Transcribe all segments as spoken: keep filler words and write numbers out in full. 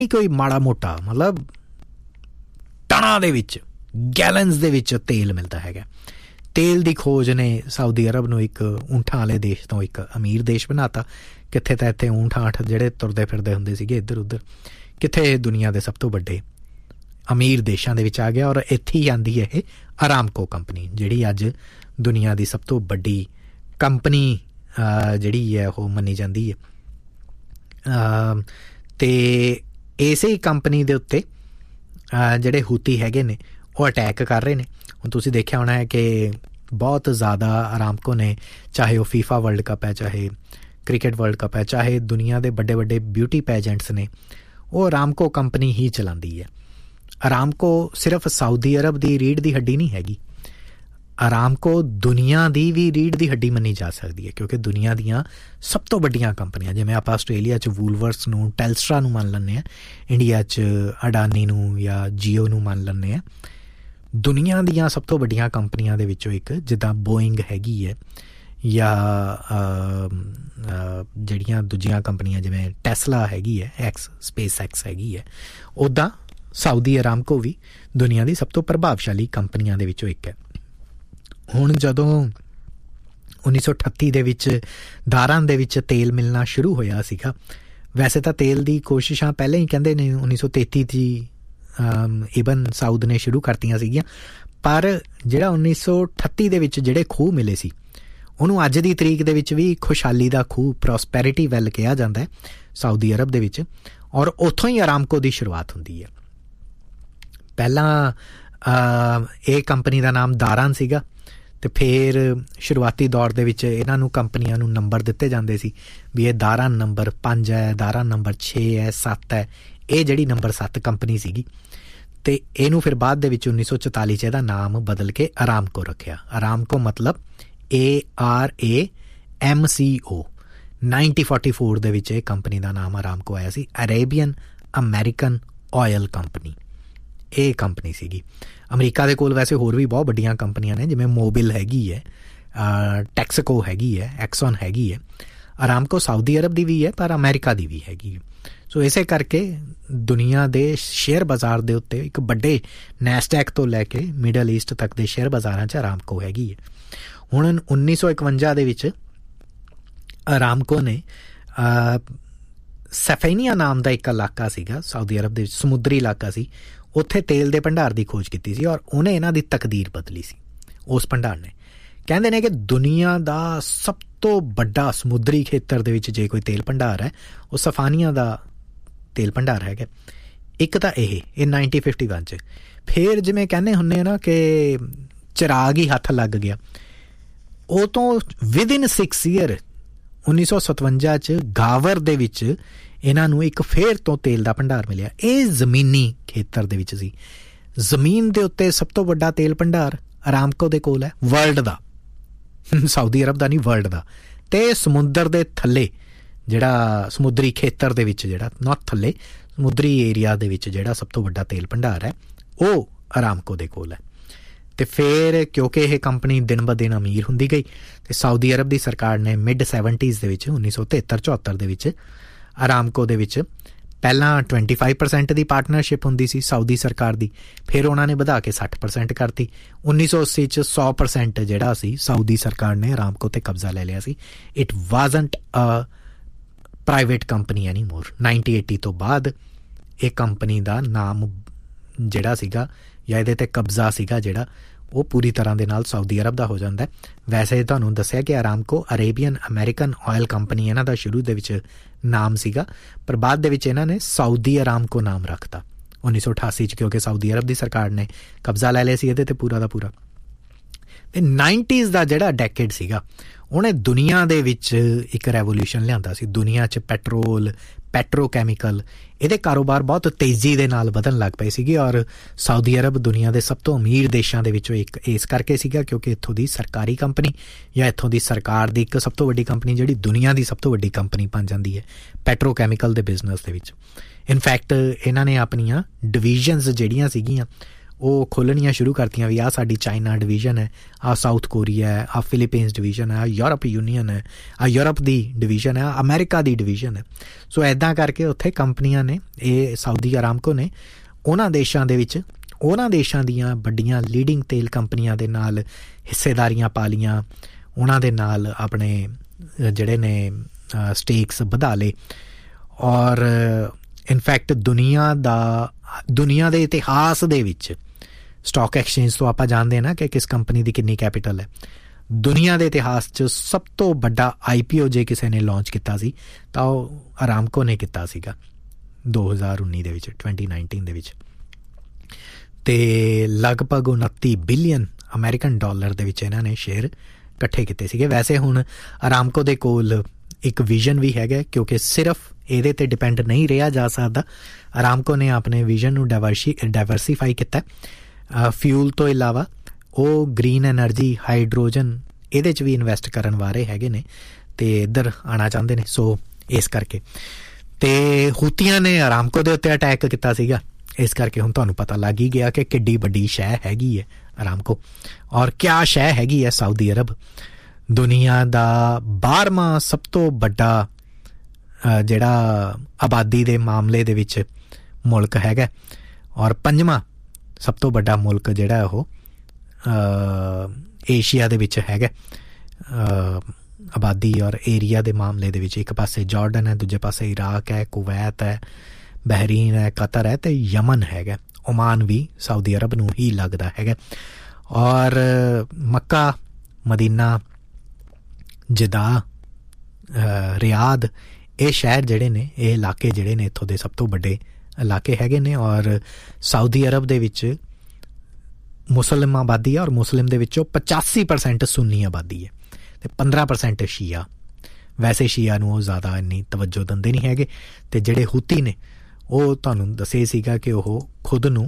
कोई माड़ा मोटा मतलब टना दे विच गैलन्स दे विच तेल मिलता हैगा। तेल की खोज ने सऊदी अरब नूं एक ऊंठां वाले देश तो एक अमीर देश बनाता। कित्थे तां इत्थे ऊंठ आठ जिहड़े तुरदे फिरदे हुंदे सीगे इधर उधर, कित्थे दुनिया के सब तो वड्डे अमीर देशों के विच आ गया। और इत्थे ही आंदी है ये अरामको कंपनी, जिहड़ी अज दुनिया की सब तो वड्डी कंपनी जिहड़ी है वो मन्नी जाती है। ते इसे कंपनी दे उत्ते जिहड़े हूती हैगे ने वो अटैक कर रहे हैं। हुण तुसीं देखिया होना है कि बहुत ज़्यादा अरामको ने, चाहे वो फीफा वर्ल्ड कप है, चाहे क्रिकेट वर्ल्ड कप है, चाहे दुनिया के बड़े बड़े ब्यूटी पैजेंट्स ने, वो अरामको कंपनी ही चलाती है। अरामको सिर्फ सऊदी अरब की रीढ़ की हड्डी नहीं हैगी, अरामको दुनिया की भी रीढ़ की हड्डी मनी जा सकती है, क्योंकि दुनिया दियाँ सब तो वड्डियां कंपनियां जिवें आपां आस्ट्रेलिया च वूलवर्स नूं टेलस्ट्रा नूं मान लैंदे आ, इंडिया च अडानी नूं या जियो नूं मान लैंदे आ। दुनिया दियां सब तो वड्डियां कंपनियां दे विचों एक जिद्दां बोइंग हैगी है या जिहड़ियां दूजियां कंपनियां जिवें टेस्ला हैगी है, एक्स स्पेस एक्स हैगी है, उदां सऊदी अरामको भी दुनिया की सब तो प्रभावशाली कंपनियां दे विचों एक है। हुण जदों उन्नीस सौ अठत्ती दे विच दारां दे विच तेल मिलना शुरू होया सीगा, वैसे तो तेल दी कोशिशां पहले ही कहंदे ने उन्नीस सौ तेती ची इबन साउद ने शुरू करतियां सीगियां, पर जिहड़ा उन्नीस सौ अठत्ती दे विच जिहड़े खूह मिले सी उहनूं अज दी तरीक दे विच भी खुशहाली दा खूह, प्रॉस्पैरिटी वैल कहा जांदा है सऊदी अरब दे विच, और उत्थों ही अरामको दी शुरुआत हुंदी है। पहला ये कंपनी का नाम दारान सीगा, ते फिर शुरुआती दौर दे विच इन्हां नूं कंपनियां नूं नंबर दिते जांदे सी भी ये दारान नंबर पंज है, दारान नंबर छे है, सत्त है। ये जिहड़ी नंबर सत्त कंपनी सीगी ते इहनूं फिर बाद दे विच उन्नीस सौ चौताली च इहदा नाम बदल के अरामको रखिया। अरामको मतलब A R A M C O. Nineteen forty four दे विच ये कंपनी का नाम अरामको आया सी, अरेबियन अमेरिकन ऑयल कंपनी ये कंपनी सीगी। अमरीका दे कोल वैसे होर भी बहुत वड्डियां कंपनियां ने, जिवें मोबिल हैगी है, टैक्सको हैगी है, एक्सॉन हैगी है। अरामको सऊदी अरब दी भी है पर अमेरिका दी भी हैगी। सो इसे करके दुनिया दे शेयर बाजार दे उत्ते एक बड़े नैसडैक तो लैके मिडल ईस्ट तक दे शेयर बाजारां च अरामको हैगी है। हुण उन्नीस सौ इकवंजा दे विच अरामको ने सफेनिया नाम का एक इलाका सीगा सऊदी अरब दे विच, समुद्री इलाका सी, उत्थे तेल दे भंडार की खोज की सी और उन्हें इन्हां दी तकदीर बदली सी। उस भंडार ने कहंदे ने कि दुनिया दा सब तो बड़ा समुद्री खेतर दे विच जे कोई तेल भंडार है वो सफानिया दा तेल भंडार है। एक तो यह नाइनटीन फिफ्टी वन च, फिर जिमें कहने हुन्ने ना कि चिराग ही हथ लग गया, वो तो विद इन सिक्स ईयर उन्नीस सौ सतवंजा च गावर दे विच इन्हां नूं एक फेर तो तेल का भंडार मिलिया। ये जमीनी खेतर दे विच सी, जमीन दे उत्ते सब तो वड्डा तेल भंडार अरामको दे कोल है वर्ल्ड दा, सऊदी अरब दा नहीं वर्ल्ड दा। ते समुंदर दे थल्ले जिहड़ा समुद्री खेतर दे विच जिहड़ा नॉट थल्ले समुद्री एरिया दे विच जिहड़ा सब तो वड्डा तेल भंडार है वो अरामको दे कोल है। तो फिर क्योंकि यह कंपनी दिन ब दिन अमीर हुंदी गई तो सऊदी अरब की सरकार ने मिड सैवनटीज़ दे विच उन्नीस सौ तिहत्तर चौहत्तर दे विच अरामको दे विच पहला ट्वेंटी फाइव परसेंट की पार्टनरशिप हुंदी सी सऊदी सरकार की, फिर उन्होंने वधा के सठ परसेंट करती। उन्नीस सौ अस्सी च सौ परसेंट जिहड़ा सी सऊदी सरकार ने अरामको ते कब्जा ले लिया सी। It wasn't a private company any more. Nineteen eighty तो बाद ये कंपनी का नाम जिहड़ा सीगा या इहदे ते कब्जा सीगा जिहड़ा वो पूरी तरह दे नाल सऊदी अरब दा हो जांदा है। वैसे तुहानूं दस्सिया कि Aramco Arabian American oil company इन्हां दा शुरू दे विच नाम सीगा, पर बाद दे विच इन्हां ने सऊदी अरामको नाम रखता उन्नीस सौ अठासी च, क्योंकि सऊदी अरब की सरकार ने कब्जा लै लिया सी इहदे ते पूरा दा पूरा। ते नाइनटीज़ दा जिहड़ा डैकेड सीगा उन्हें दुनिया दे विच एक रेवोल्यूशन लिआंदा सी। दुनिया च पैट्रोल पैट्रोकैमिकल ਇਹਦੇ ਕਾਰੋਬਾਰ ਬਹੁਤ ਤੇਜ਼ੀ ਦੇ ਨਾਲ ਵਧਣ ਲੱਗ ਪਏ ਸੀਗੇ ਔਰ ਸਾਊਦੀ ਅਰਬ ਦੁਨੀਆ ਦੇ ਸਭ ਤੋਂ ਅਮੀਰ ਦੇਸ਼ਾਂ ਦੇ ਵਿੱਚੋਂ ਇੱਕ ਇਸ ਕਰਕੇ ਸੀਗਾ ਕਿਉਂਕਿ ਇੱਥੋਂ ਦੀ ਸਰਕਾਰੀ ਕੰਪਨੀ ਜਾਂ ਇੱਥੋਂ ਦੀ ਸਰਕਾਰ ਦੀ ਇੱਕ ਸਭ ਤੋਂ ਵੱਡੀ ਕੰਪਨੀ ਜਿਹੜੀ ਦੁਨੀਆ ਦੀ ਸਭ ਤੋਂ ਵੱਡੀ ਕੰਪਨੀ ਬਣ ਜਾਂਦੀ ਹੈ ਪੈਟਰੋਕੈਮੀਕਲ ਦੇ ਬਿਜ਼ਨਸ ਦੇ ਵਿੱਚ। ਇਨਫੈਕਟ ਇਹਨਾਂ ਨੇ ਆਪਣੀਆਂ ਡਿਵੀਜ਼ਨਸ ਜਿਹੜੀਆਂ ਸੀਗੀਆਂ ਉਹ ਖੋਲ੍ਹਣੀਆਂ ਸ਼ੁਰੂ ਕਰਤੀਆਂ ਵੀ ਆਹ ਸਾਡੀ ਚਾਈਨਾ ਡਿਵੀਜ਼ਨ ਹੈ, ਆਹ ਸਾਊਥ ਕੋਰੀਆ ਹੈ, ਆਹ ਫਿਲੀਪੀਨਸ ਡਿਵੀਜ਼ਨ ਹੈ, ਆਹ ਯੂਰਪ ਯੂਨੀਅਨ ਹੈ, ਆਹ ਯੂਰਪ ਦੀ ਡਿਵੀਜ਼ਨ ਹੈ, ਅਮਰੀਕਾ ਦੀ ਡਿਵੀਜ਼ਨ ਹੈ। ਸੋ ਇੱਦਾਂ ਕਰਕੇ ਉੱਥੇ ਕੰਪਨੀਆਂ ਨੇ, ਇਹ ਸਾਊਦੀ ਅਰਾਮਕੋ ਨੇ ਉਹਨਾਂ ਦੇਸ਼ਾਂ ਦੇ ਵਿੱਚ ਉਹਨਾਂ ਦੇਸ਼ਾਂ ਦੀਆਂ ਵੱਡੀਆਂ ਲੀਡਿੰਗ ਤੇਲ ਕੰਪਨੀਆਂ ਦੇ ਨਾਲ ਹਿੱਸੇਦਾਰੀਆਂ ਪਾ ਲਈਆਂ, ਉਹਨਾਂ ਦੇ ਨਾਲ ਆਪਣੇ ਜਿਹੜੇ ਨੇ ਸਟੇਕਸ ਵਧਾ ਲਏ। ਔਰ ਇਨਫੈਕਟ ਦੁਨੀਆ ਦਾ ਦੁਨੀਆ ਦੇ ਇਤਿਹਾਸ ਦੇ ਵਿੱਚ ਸਟਾਕ ਐਕਸਚੇਂਜ ਤੋਂ ਆਪਾਂ ਜਾਣਦੇ ਹਾਂ ਨਾ ਕਿ ਕਿਸ ਕੰਪਨੀ ਦੀ ਕਿੰਨੀ ਕੈਪੀਟਲ ਹੈ। ਦੁਨੀਆ ਦੇ ਇਤਿਹਾਸ 'ਚ ਸਭ ਤੋਂ ਵੱਡਾ ਆਈ ਪੀ ਓ ਜੇ ਕਿਸੇ ਨੇ ਲਾਂਚ ਕੀਤਾ ਸੀ ਤਾਂ ਉਹ ਅਰਾਮਕੋ ਨੇ ਕੀਤਾ ਸੀਗਾ ਦੋ ਹਜ਼ਾਰ ਉੱਨੀ ਦੇ ਵਿੱਚ, ਟਵੈਂਟੀ ਨਾਈਨਟੀਨ ਦੇ ਵਿੱਚ। ਅਤੇ ਲਗਭਗ ਉਨੱਤੀ ਬਿਲੀਅਨ ਅਮਰੀਕਨ ਡਾਲਰ ਦੇ ਵਿੱਚ ਇਹਨਾਂ ਨੇ ਸ਼ੇਅਰ ਇਕੱਠੇ ਕੀਤੇ ਸੀਗੇ। ਵੈਸੇ ਹੁਣ ਅਰਾਮਕੋ ਦੇ ਕੋਲ ਇੱਕ ਵਿਜ਼ਨ ਵੀ ਹੈਗਾ, ਕਿਉਂਕਿ ਸਿਰਫ ਇਹਦੇ 'ਤੇ ਡਿਪੈਂਡ ਨਹੀਂ ਰਿਹਾ ਜਾ ਸਕਦਾ। ਅਰਾਮਕੋ ਨੇ ਆਪਣੇ ਵਿਜ਼ਨ ਨੂੰ ਡਾਇਵਰਸੀ ਡਾਇਵਰਸੀਫਾਈ ਕੀਤਾ। ਫਿਊਲ ਤੋਂ ਇਲਾਵਾ ਉਹ ਗ੍ਰੀਨ ਐਨਰਜੀ, ਹਾਈਡਰੋਜਨ, ਇਹਦੇ 'ਚ ਵੀ ਇਨਵੈਸਟ ਕਰਨ ਵਾਲੇ ਹੈਗੇ ਨੇ ਅਤੇ ਇੱਧਰ ਆਉਣਾ ਚਾਹੁੰਦੇ ਨੇ। ਸੋ ਇਸ ਕਰਕੇ ਅਤੇ ਹੂਤੀਆਂ ਨੇ ਅਰਾਮਕੋ ਦੇ ਉੱਤੇ ਅਟੈਕ ਕੀਤਾ ਸੀਗਾ। ਇਸ ਕਰਕੇ ਹੁਣ ਤੁਹਾਨੂੰ ਪਤਾ ਲੱਗ ਹੀ ਗਿਆ ਕਿ ਕਿੱਡੀ ਵੱਡੀ ਸ਼ੈ ਹੈਗੀ ਹੈ ਅਰਾਮਕੋ, ਔਰ ਕਿਆ ਸ਼ੈ ਹੈਗੀ ਹੈ ਸਾਊਦੀ ਅਰਬ। ਦੁਨੀਆ ਦਾ ਬਾਰ੍ਹਵਾਂ ਸਭ ਤੋਂ ਵੱਡਾ ਜਿਹੜਾ ਆਬਾਦੀ ਦੇ ਮਾਮਲੇ ਦੇ ਵਿੱਚ ਮੁਲਕ ਹੈਗਾ, ਔਰ ਪੰਜਵਾਂ ਸਭ ਤੋਂ ਵੱਡਾ ਮੁਲਕ ਜਿਹੜਾ ਉਹ ਏਸ਼ੀਆ ਦੇ ਵਿੱਚ ਹੈਗਾ ਆਬਾਦੀ ਔਰ ਏਰੀਆ ਦੇ ਮਾਮਲੇ ਦੇ ਵਿੱਚ। ਇੱਕ ਪਾਸੇ ਜਾਰਡਨ ਹੈ, ਦੂਜੇ ਪਾਸੇ ਇਰਾਕ ਹੈ, ਕੁਵੈਤ ਹੈ, ਬਹਿਰੀਨ ਹੈ, ਕਤਰ ਹੈ ਅਤੇ ਯਮਨ ਹੈਗਾ। ਓਮਾਨ ਵੀ ਸਾਊਦੀ ਅਰਬ ਨੂੰ ਹੀ ਲੱਗਦਾ ਹੈਗਾ। ਔਰ ਮੱਕਾ, ਮਦੀਨਾ, ਜਦਾ, ਰਿਆਦ, ਇਹ ਸ਼ਹਿਰ ਜਿਹੜੇ ਨੇ, ਇਹ ਇਲਾਕੇ ਜਿਹੜੇ ਨੇ ਇੱਥੋਂ ਦੇ ਸਭ ਤੋਂ ਵੱਡੇ ਇਲਾਕੇ ਹੈਗੇ ਨੇ। ਔਰ ਸਾਊਦੀ ਅਰਬ ਦੇ ਵਿੱਚ ਮੁਸਲਿਮ ਆਬਾਦੀ ਹੈ, ਔਰ ਮੁਸਲਿਮ ਦੇ ਵਿੱਚੋਂ ਪਚਾਸੀ ਪਰਸੈਂਟ ਸੁੰਨੀ ਆਬਾਦੀ ਹੈ ਅਤੇ ਪੰਦਰਾਂ ਪਰਸੈਂਟ ਸ਼ੀਆ। ਵੈਸੇ ਸ਼ੀਆ ਨੂੰ ਉਹ ਜ਼ਿਆਦਾ ਇੰਨੀ ਤਵੱਜੋ ਦਿੰਦੇ ਨਹੀਂ ਹੈਗੇ। ਅਤੇ ਜਿਹੜੇ ਹੂਤੀ ਨੇ ਉਹ ਤੁਹਾਨੂੰ ਦੱਸਿਆ ਸੀਗਾ ਕਿ ਉਹ ਖੁਦ ਨੂੰ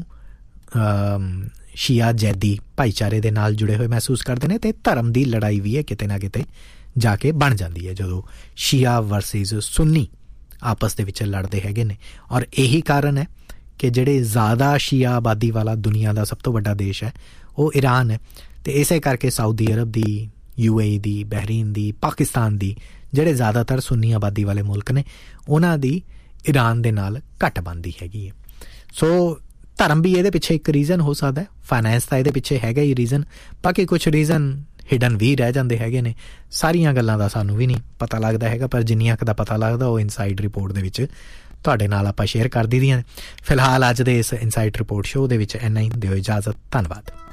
ਸ਼ੀਆ ਜੈਦੀ ਭਾਈਚਾਰੇ ਦੇ ਨਾਲ ਜੁੜੇ ਹੋਏ ਮਹਿਸੂਸ ਕਰਦੇ ਨੇ, ਅਤੇ ਧਰਮ ਦੀ ਲੜਾਈ ਵੀ ਹੈ ਕਿਤੇ ਨਾ ਕਿਤੇ ਜਾ ਕੇ ਬਣ ਜਾਂਦੀ ਹੈ ਜਦੋਂ ਸ਼ੀਆ ਵਰਸਿਸ ਸੁੰਨੀ ਆਪਸ ਦੇ ਵਿੱਚ ਲੜਦੇ ਹੈਗੇ ਨੇ। ਔਰ ਇਹੀ ਕਾਰਨ ਹੈ ਕਿ ਜਿਹੜੇ ਜ਼ਿਆਦਾ ਸ਼ੀਆ ਆਬਾਦੀ ਵਾਲਾ ਦੁਨੀਆ ਦਾ ਸਭ ਤੋਂ ਵੱਡਾ ਦੇਸ਼ ਹੈ ਉਹ ਈਰਾਨ ਹੈ। ਅਤੇ ਇਸੇ ਕਰਕੇ Saudi Arab the, U A E the, Bahrain ਦੀ, ਪਾਕਿਸਤਾਨ ਦੀ, ਜਿਹੜੇ ਜ਼ਿਆਦਾਤਰ ਸੁੰਨੀ ਆਬਾਦੀ ਵਾਲੇ ਮੁਲਕ ਨੇ, ਉਹਨਾਂ ਦੀ ਈਰਾਨ ਦੇ ਨਾਲ ਘੱਟ ਬਣਦੀ ਹੈਗੀ ਹੈ। ਸੋ ਧਰਮ ਵੀ ਇਹਦੇ ਪਿੱਛੇ ਇੱਕ ਰੀਜ਼ਨ ਹੋ ਸਕਦਾ, ਫਾਈਨੈਂਸ ਤਾਂ ਇਹਦੇ ਪਿੱਛੇ ਹੈਗਾ ਹੀ ਰੀਜ਼ਨ, ਬਾਕੀ ਕੁਛ ਰੀਜ਼ਨ ਹਿਡਨ ਵੀ ਰਹਿ ਜਾਂਦੇ ਹੈਗੇ ਨੇ। ਸਾਰੀਆਂ ਗੱਲਾਂ ਦਾ ਸਾਨੂੰ ਵੀ ਨਹੀਂ ਪਤਾ ਲੱਗਦਾ ਹੈਗਾ, ਪਰ ਜਿੰਨੀਆਂ ਕੁ ਦਾ ਪਤਾ ਲੱਗਦਾ ਉਹ ਇਨਸਾਈਡ ਰਿਪੋਰਟ ਦੇ ਵਿੱਚ ਤੁਹਾਡੇ ਨਾਲ ਆਪਾਂ ਸ਼ੇਅਰ ਕਰ ਦਿੱਤੀਆਂ ਨੇ। ਫਿਲਹਾਲ ਅੱਜ ਦੇ ਇਸ ਇਨਸਾਈਡ ਰਿਪੋਰਟ ਸ਼ੋਅ ਦੇ ਵਿੱਚ ਇੰਨਾ ਹੀ। ਦਿਓ ਇਜਾਜ਼ਤ, ਧੰਨਵਾਦ।